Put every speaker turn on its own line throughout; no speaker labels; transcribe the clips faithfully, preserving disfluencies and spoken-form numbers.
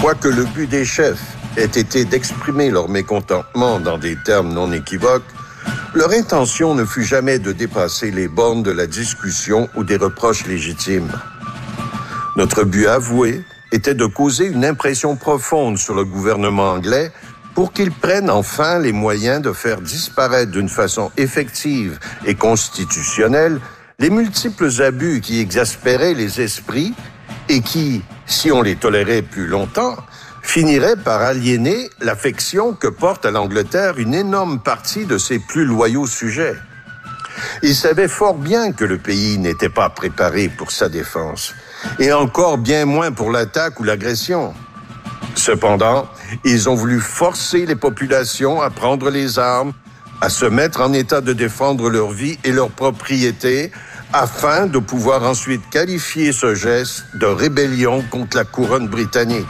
Quoique le but des chefs ait été d'exprimer leur mécontentement dans des termes non équivoques, leur intention ne fut jamais de dépasser les bornes de la discussion ou des reproches légitimes. Notre but avoué était de causer une impression profonde sur le gouvernement anglais pour qu'il prenne enfin les moyens de faire disparaître d'une façon effective et constitutionnelle les multiples abus qui exaspéraient les esprits et qui, si on les tolérait plus longtemps, finiraient par aliéner l'affection que porte à l'Angleterre une énorme partie de ses plus loyaux sujets. Ils savaient fort bien que le pays n'était pas préparé pour sa défense, et encore bien moins pour l'attaque ou l'agression. Cependant, ils ont voulu forcer les populations à prendre les armes, à se mettre en état de défendre leur vie et leur propriété, afin de pouvoir ensuite qualifier ce geste de rébellion contre la couronne britannique.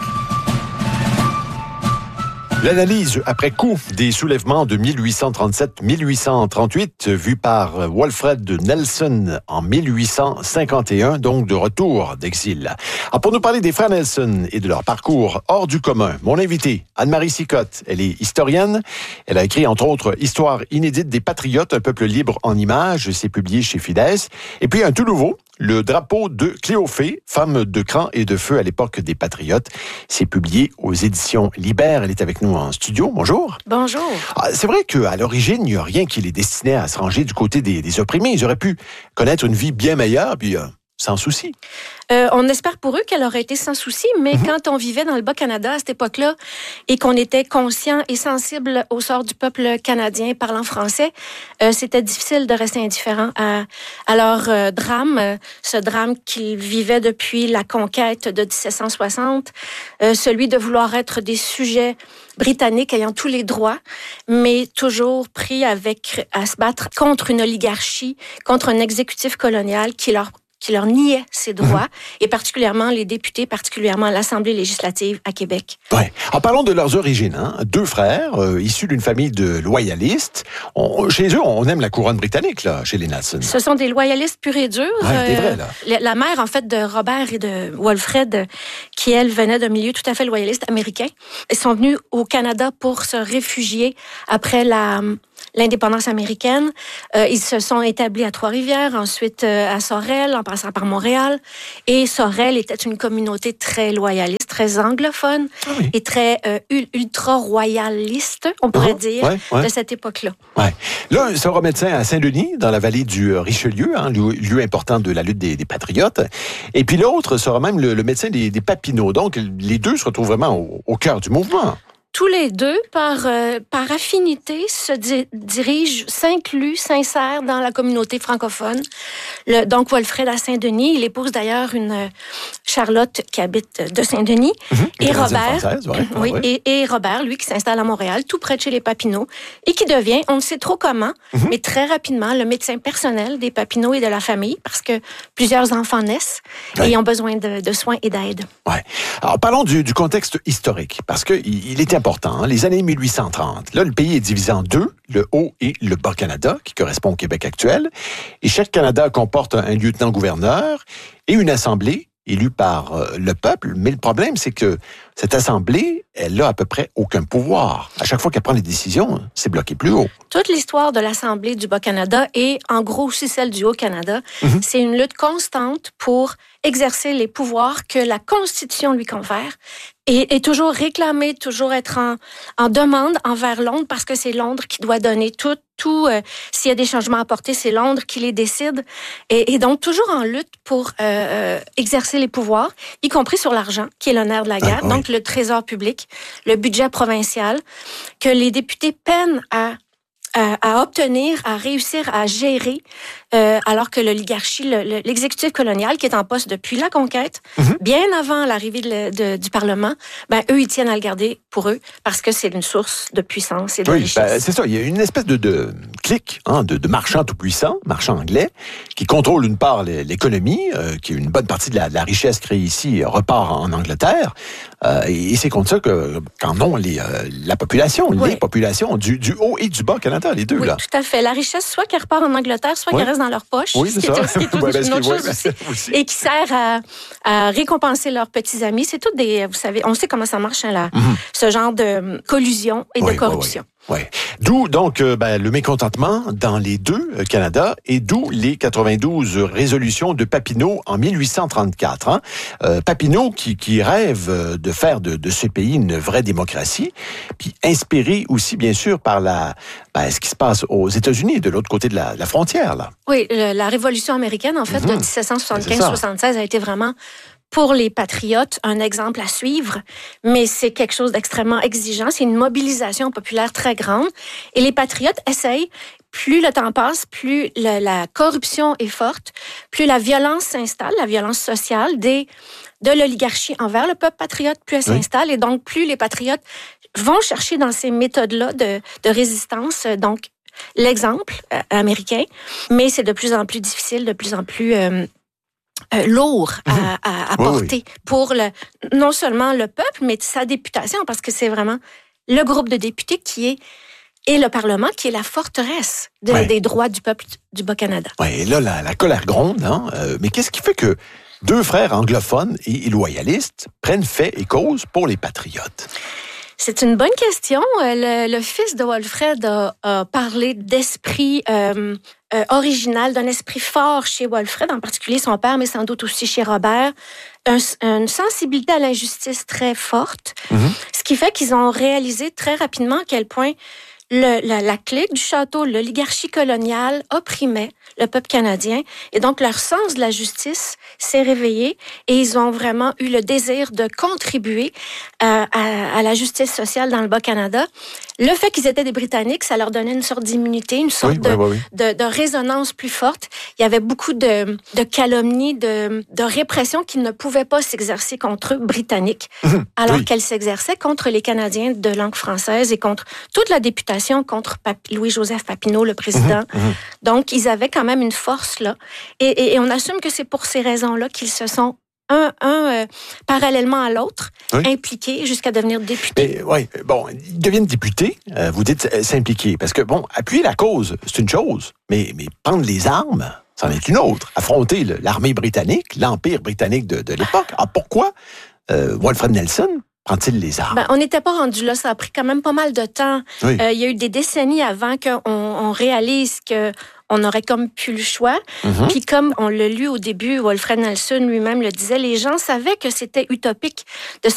L'analyse après coup des soulèvements de mille huit cent trente-sept à mille huit cent trente-huit, vue par Walfred Nelson en mille huit cent cinquante et un, donc de retour d'exil. Alors pour nous parler des frères Nelson et de leur parcours hors du commun, mon invité, Anne-Marie Sicotte, elle est historienne. Elle a écrit entre autres Histoire inédite des Patriotes, un peuple libre en images, c'est publié chez Fides. Et puis un tout nouveau, Le drapeau de Cléophée, femme de cran et de feu à l'époque des Patriotes. C'est publié aux éditions Libère. Elle est avec nous en studio. Bonjour.
Bonjour.
Ah, c'est vrai qu'à l'origine, il n'y a rien qui les destinait à se ranger du côté des, des opprimés. Ils auraient pu connaître une vie bien meilleure, puis euh, sans souci.
Euh, on espère pour eux qu'elle aurait été sans souci, mais mm-hmm. quand on vivait dans le Bas-Canada à cette époque-là et qu'on était conscient et sensible au sort du peuple canadien parlant français, euh, c'était difficile de rester indifférent à, à leur euh, drame, euh, ce drame qu'ils vivaient depuis la conquête de dix-sept cent soixante, euh, celui de vouloir être des sujets britanniques ayant tous les droits, mais toujours pris avec à se battre contre une oligarchie, contre un exécutif colonial qui leur qui leur niait ces droits, mmh. et particulièrement les députés, particulièrement l'Assemblée législative à Québec.
Oui. En parlant de leurs origines, hein, deux frères, euh, issus d'une famille de loyalistes. On, chez eux, on aime la couronne britannique, là, chez les Nelson.
Ce sont des loyalistes purs et durs.
Ouais, euh, c'est vrai, là.
La, la mère, en fait, de Robert et de Walfred, qui, elle, venait d'un milieu tout à fait loyaliste américain, ils sont venus au Canada pour se réfugier après la... l'indépendance américaine. Euh, ils se sont établis à Trois-Rivières, ensuite euh, à Sorel, en passant par Montréal. Et Sorel était une communauté très loyaliste, très anglophone, ah oui. et très euh, ultra-royaliste, on pourrait uh-huh. dire, ouais, ouais. de cette époque-là.
Ouais. Là, un sera médecin à Saint-Denis, dans la vallée du Richelieu, hein, lieu, lieu important de la lutte des, des Patriotes. Et puis l'autre sera même le, le médecin des, des Papineaux. Donc, les deux se retrouvent vraiment au, au cœur du mouvement.
Tous les deux, par, euh, par affinité, se di- dirigent, s'incluent, s'insèrent dans la communauté francophone. Le, donc, Walfred à Saint-Denis, il épouse d'ailleurs une euh, Charlotte qui habite de Saint-Denis. Mmh, et Robert, française, ouais, oui, ouais. et, et Robert, lui, qui s'installe à Montréal, tout près de chez les Papineaux, et qui devient, on ne sait trop comment, mmh. mais très rapidement, le médecin personnel des Papineaux et de la famille, parce que plusieurs enfants naissent ouais. et ont besoin de, de soins et d'aide.
Ouais. Alors, parlons du, du contexte historique, parce que il, il était important, hein, les années mille huit cent trente. Là, le pays est divisé en deux, le Haut et le Bas-Canada, qui correspond au Québec actuel. Et chaque Canada comporte un lieutenant-gouverneur et une assemblée élue par euh, le peuple. Mais le problème, c'est que cette assemblée, elle n'a à peu près aucun pouvoir. À chaque fois qu'elle prend les décisions, c'est bloqué plus haut.
Toute l'histoire de l'Assemblée du Bas-Canada et en gros aussi celle du Haut-Canada, mm-hmm. c'est une lutte constante pour exercer les pouvoirs que la Constitution lui confère et, et toujours réclamer, toujours être en, en demande envers Londres parce que c'est Londres qui doit donner tout. Tout, euh, s'il y a des changements à apporter, c'est Londres qui les décide. Et, et donc, toujours en lutte pour euh, euh, exercer les pouvoirs, y compris sur l'argent, qui est le nerf de la guerre, ah, oui. donc le trésor public, le budget provincial, que les députés peinent à, à, à obtenir, à réussir à gérer, euh, alors que l'oligarchie, le, le, l'exécutif colonial, qui est en poste depuis la conquête, mm-hmm. bien avant l'arrivée de, de, du Parlement, ben, eux, ils tiennent à le garder pour eux, parce que c'est une source de puissance et de
oui,
richesse.
Ben, c'est ça, il y a une espèce de, de clique hein, de, de marchands tout-puissants, marchands anglais, qui contrôlent d'une part l'économie, euh, qui une bonne partie de la, de la richesse créée ici repart en Angleterre, euh, et c'est contre ça que qu'en ont les, euh, la population, oui. les populations du, du Haut et du Bas-Canada, les deux.
Oui,
là.
tout à fait. La richesse, soit qu'elle repart en Angleterre, soit oui. qu'elle reste dans leur poche,
oui, c'est
ce qui
ça.
est, ce qui est
ouais,
une autre chose
ouais,
aussi,
aussi,
et qui sert à, à récompenser leurs petits amis. C'est tout des, vous savez, on sait comment ça marche, hein, là, mm-hmm. ce genre de collusion et oui, de corruption.
Oui, oui. Ouais. D'où donc euh, ben, le mécontentement dans les deux euh, Canada et d'où les quatre-vingt-douze résolutions de Papineau en mille huit cent trente-quatre. Hein. Euh, Papineau qui, qui rêve de faire de, de ce pays une vraie démocratie, puis inspiré aussi bien sûr par la ben, ce qui se passe aux États-Unis de l'autre côté de la, la frontière là.
Oui, le, la Révolution américaine en fait mm-hmm. de dix-sept cent soixante-quinze soixante-seize a été vraiment pour les patriotes, un exemple à suivre, mais c'est quelque chose d'extrêmement exigeant. C'est une mobilisation populaire très grande. Et les patriotes essayent, plus le temps passe, plus le, la corruption est forte, plus la violence s'installe, la violence sociale des, de l'oligarchie envers le peuple patriote, plus elle oui. s'installe. Et donc, plus les patriotes vont chercher dans ces méthodes-là de, de résistance, donc l'exemple euh, américain, mais c'est de plus en plus difficile, de plus en plus... Euh, Euh, lourd à, à, à oui, porter oui. pour le, non seulement le peuple, mais sa députation, parce que c'est vraiment le groupe de députés qui est, et le Parlement qui est la forteresse de, ouais. des droits du peuple du Bas-Canada.
Oui, et là, la, la colère gronde, hein? euh, mais qu'est-ce qui fait que deux frères anglophones et loyalistes prennent fait et cause pour les patriotes?
C'est une bonne question. Le, le fils de Walfred a, a parlé d'esprit euh, euh, original, d'un esprit fort chez Walfred, en particulier son père, mais sans doute aussi chez Robert. Un, une sensibilité à l'injustice très forte, mm-hmm. ce qui fait qu'ils ont réalisé très rapidement à quel point le, la, la clique du château, l'oligarchie coloniale opprimait le peuple canadien. Et donc, leur sens de la justice s'est réveillé et ils ont vraiment eu le désir de contribuer euh, à, à la justice sociale dans le Bas-Canada. Le fait qu'ils étaient des Britanniques, ça leur donnait une sorte d'immunité, une sorte oui, de, oui, oui. De, de résonance plus forte. Il y avait beaucoup de, de calomnies, de, de répression qui ne pouvaient pas s'exercer contre eux, Britanniques, mmh, alors oui. qu'elles s'exerçaient contre les Canadiens de langue française et contre toute la députation, contre Pap- Louis-Joseph Papineau, le président. Mmh, mmh. Donc, ils avaient quand même une force là. Et, et, et on assume que c'est pour ces raisons-là qu'ils se sont un, un euh, parallèlement à l'autre, oui. impliqués jusqu'à devenir députés.
Oui, bon, ils deviennent députés, euh, vous dites euh, s'impliquer, parce que, bon, appuyer la cause, c'est une chose, mais, mais prendre les armes, c'en est une autre. Affronter le, l'armée britannique, l'Empire britannique de, de l'époque. Alors pourquoi euh, Walfred Nelson prend-il les armes?
Ben, on n'était pas rendu là. Ça a pris quand même pas mal de temps. Oui. Euh, il y a eu des décennies avant qu'on on réalise que on aurait comme plus le choix. Mm-hmm. Puis comme on l'a lu au début, Walfred Nelson lui-même le disait, les gens savaient que c'était utopique de